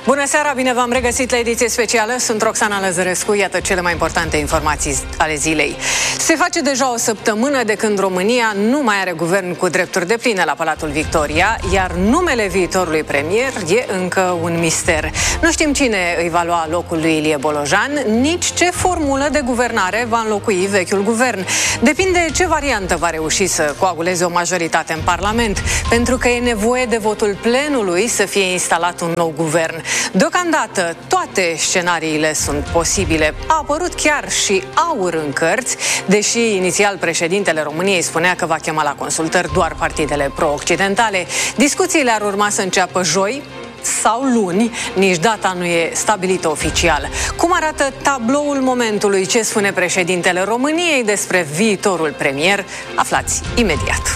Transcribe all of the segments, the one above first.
Bună seara, bine v-am regăsit la ediție specială. Sunt Roxana Lăzărescu, iată cele mai importante informații ale zilei. Se face deja o săptămână de când România nu mai are guvern cu drepturi depline la Palatul Victoria, iar numele viitorului premier e încă un mister. Nu știm cine îi va lua locul lui Ilie Bolojan, nici ce formulă de guvernare va înlocui vechiul guvern. Depinde ce variantă va reuși să coaguleze o majoritate în Parlament, pentru că e nevoie de votul plenului să fie instalat un nou guvern. Deocamdată, toate scenariile sunt posibile. A apărut chiar și aur în cărți, deși inițial președintele României spunea că va chema la consultări doar partidele pro-occidentale. Discuțiile ar urma să înceapă joi sau luni, nici data nu e stabilită oficial. Cum arată tabloul momentului? Ce spune președintele României despre viitorul premier? Aflați imediat.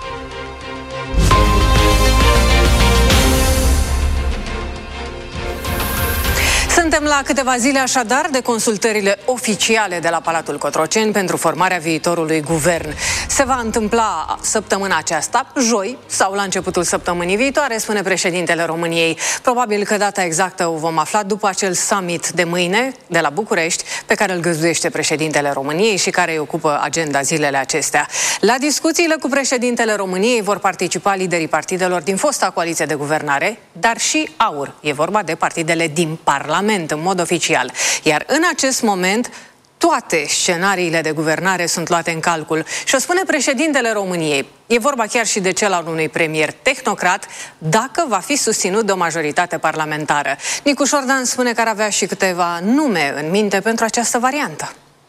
Suntem la câteva zile așadar de consultările oficiale de la Palatul Cotroceni pentru formarea viitorului guvern. Se va întâmpla săptămâna aceasta, joi sau la începutul săptămânii viitoare, spune președintele României. Probabil că data exactă o vom afla după acel summit de mâine de la București, pe care îl găzduiește președintele României și care îi ocupă agenda zilele acestea. La discuțiile cu președintele României vor participa liderii partidelor din fosta coaliție de guvernare, dar și AUR. E vorba de partidele din Parlament, în mod oficial. Iar în acest moment, toate scenariile de guvernare sunt luate în calcul. Și o spune președintele României. E vorba chiar și de cel al unui premier tehnocrat, dacă va fi susținut de o majoritate parlamentară. Nicu Șordan spune că ar avea și câteva nume în minte pentru această variantă.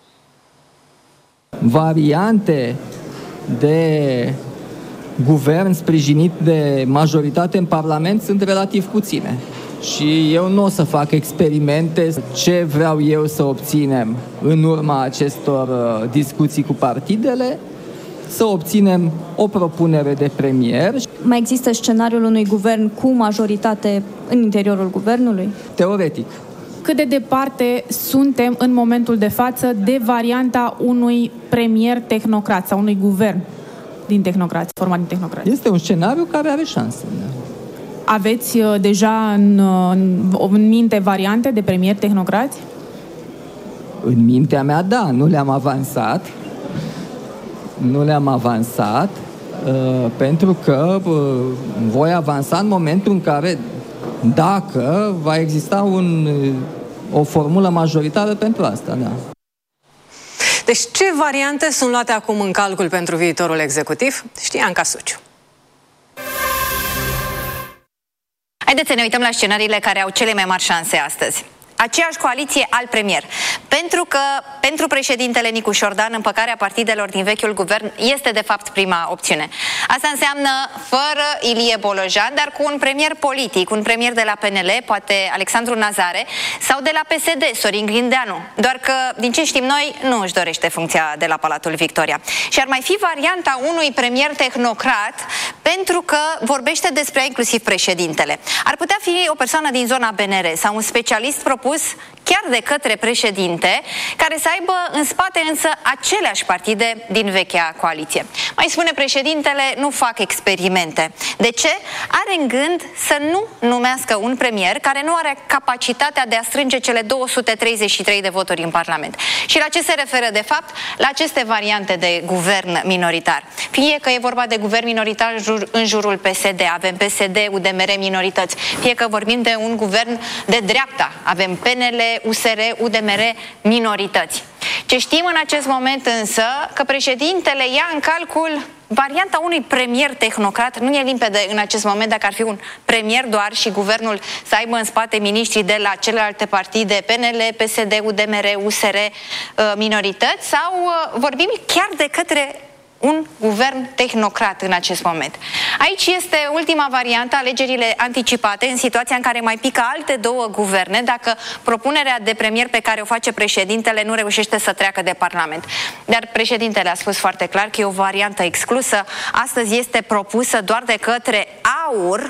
Variante de guvern sprijinit de majoritate în Parlament sunt relativ puține. Și eu nu o să fac experimente ce vreau eu să obținem în urma acestor discuții cu partidele, să obținem o propunere de premier. Mai există scenariul unui guvern cu majoritate în interiorul guvernului? Teoretic. Cât de departe suntem în momentul de față de varianta unui premier tehnocrat sau unui guvern din tehnocrați, format din tehnocrați? Este un scenariu care are șanse. Aveți deja în minte variante de premier tehnocrați? În mintea mea, da, nu le-am avansat. Nu le-am avansat pentru că voi avansa în momentul în care, dacă va exista o formulă majoritară pentru asta, da. Deci ce variante sunt luate acum în calcul pentru viitorul executiv? Știe Anca Suciu. Haideți să ne uităm la scenariile care au cele mai mari șanse astăzi. Aceeași coaliție al premier. Pentru că pentru președintele Nicu Șordan împăcarea partidelor din vechiul guvern este de fapt prima opțiune. Asta înseamnă fără Ilie Bolojan, dar cu un premier politic, un premier de la PNL, poate Alexandru Nazare, sau de la PSD, Sorin Grindeanu. Doar că, din ce știm noi, nu își dorește funcția de la Palatul Victoria. Și ar mai fi varianta unui premier tehnocrat, pentru că vorbește despre inclusiv președintele. Ar putea fi o persoană din zona BNR sau un specialist propus chiar de către președinte, care să aibă în spate însă aceleași partide din vechea coaliție. Mai spune președintele, nu fac experimente. De ce? Are în gând să nu numească un premier care nu are capacitatea de a strânge cele 233 de voturi în Parlament. Și la ce se referă de fapt? La aceste variante de guvern minoritar. Fie că e vorba de guvern minoritar în jurul PSD, avem PSD, UDMR minorități. Fie că vorbim de un guvern de dreapta, avem PNL, USR, UDMR minorități. Ce știm în acest moment însă, că președintele ia în calcul varianta unui premier tehnocrat. Nu e limpede în acest moment dacă ar fi un premier doar și guvernul să aibă în spate miniștrii de la celelalte partide, PNL, PSD, UDMR, USR, minorități, sau vorbim chiar de către un guvern tehnocrat în acest moment. Aici este ultima variantă, alegerile anticipate, în situația în care mai pică alte două guverne, dacă propunerea de premier pe care o face președintele nu reușește să treacă de Parlament. Dar președintele a spus foarte clar că e o variantă exclusă. Astăzi este propusă doar de către AUR,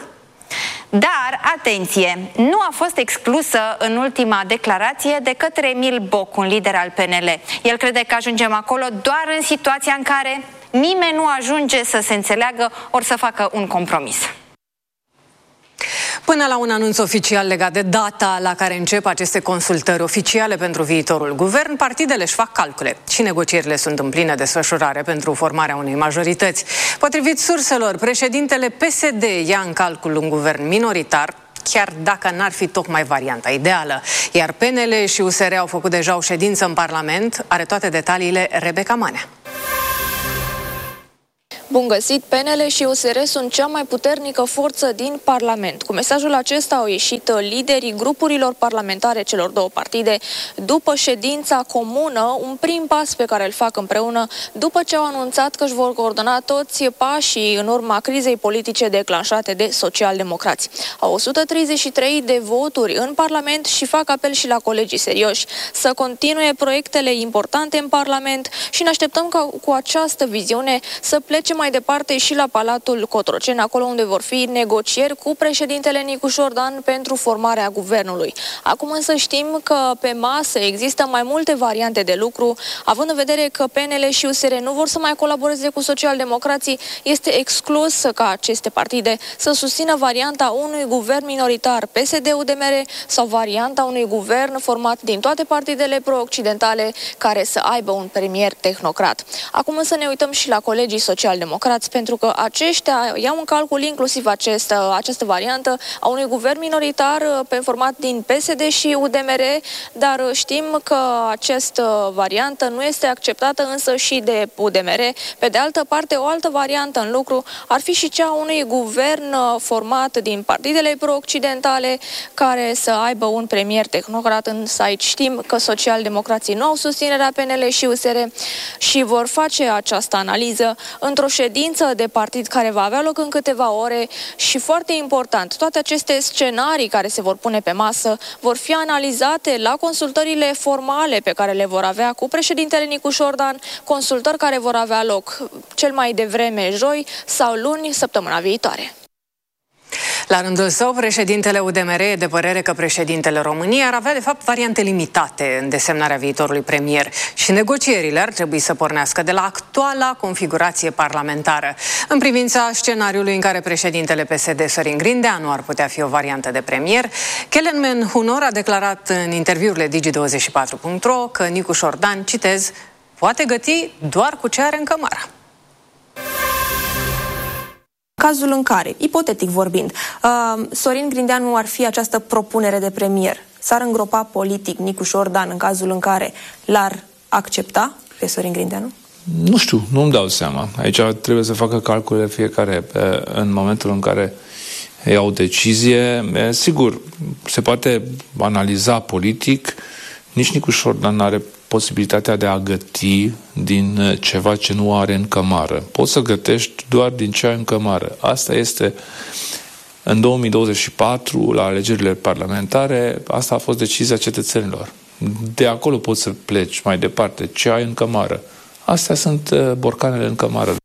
dar, atenție, nu a fost exclusă în ultima declarație de către Emil Boc, un lider al PNL. El crede că ajungem acolo doar în situația în care nimeni nu ajunge să se înțeleagă ori să facă un compromis. Până la un anunț oficial legat de data la care încep aceste consultări oficiale pentru viitorul guvern, partidele își fac calcule și negocierile sunt în plină desfășurare pentru formarea unei majorități. Potrivit surselor, președintele PSD ia în calcul un guvern minoritar, chiar dacă n-ar fi tocmai varianta ideală. Iar PNL și USR au făcut deja o ședință în Parlament. Are toate detaliile Rebecca Manea. Bun găsit! PNL și USR sunt cea mai puternică forță din Parlament. Cu mesajul acesta au ieșit liderii grupurilor parlamentare celor două partide după ședința comună, un prim pas pe care îl fac împreună după ce au anunțat că își vor coordona toți pașii în urma crizei politice declanșate de socialdemocrați. Au 133 de voturi în Parlament și fac apel și la colegii serioși să continue proiectele importante în Parlament și ne așteptăm ca cu această viziune să plece mai departe și la Palatul Cotroceni, acolo unde vor fi negocieri cu președintele Nicu Șordan pentru formarea guvernului. Acum însă știm că pe masă există mai multe variante de lucru, având în vedere că PNL și USR nu vor să mai colaboreze cu socialdemocrații, este exclus ca aceste partide să susțină varianta unui guvern minoritar PSD-UDMR sau varianta unui guvern format din toate partidele pro-occidentale care să aibă un premier tehnocrat. Acum însă ne uităm și la colegii socialdemocrați, pentru că aceștia iau în calcul inclusiv această variantă a unui guvern minoritar format din PSD și UDMR, dar știm că această variantă nu este acceptată însă și de UDMR. Pe de altă parte, o altă variantă în lucru ar fi și cea unui guvern format din partidele pro-occidentale care să aibă un premier tehnocrat, însă aici știm că socialdemocrații nu au susținerea PNL și USR și vor face această analiză într-o ședință de partid care va avea loc în câteva ore și, foarte important, toate aceste scenarii care se vor pune pe masă vor fi analizate la consultările formale pe care le vor avea cu președintele Nicu Șordan, consultări care vor avea loc cel mai devreme joi sau luni săptămâna viitoare. La rândul său, președintele UDMR e de părere că președintele României ar avea, de fapt, variante limitate în desemnarea viitorului premier și negocierile ar trebui să pornească de la actuala configurație parlamentară. În privința scenariului în care președintele PSD Sorin Grindeanu ar putea fi o variantă de premier, Kellen Menhunor a declarat în interviurile Digi24.ro că Nicu Șordan, citez, poate găti doar cu ce are în cămară. Cazul în care, ipotetic vorbind, Sorin Grindeanu ar fi această propunere de premier, s-ar îngropa politic Nicu Șordan în cazul în care l-ar accepta pe Sorin Grindeanu? Nu știu, nu-mi dau seama. Aici trebuie să facă calcule fiecare în momentul în care iau decizie. Sigur, se poate analiza politic. Nici Nicu Șordan are posibilitatea de a găti din ceva ce nu are în cămară. Poți să gătești doar din ce ai în cămară. Asta este în 2024, la alegerile parlamentare, asta a fost decizia cetățenilor. De acolo poți să pleci mai departe, ce ai în cămară. Astea sunt borcanele în cămară.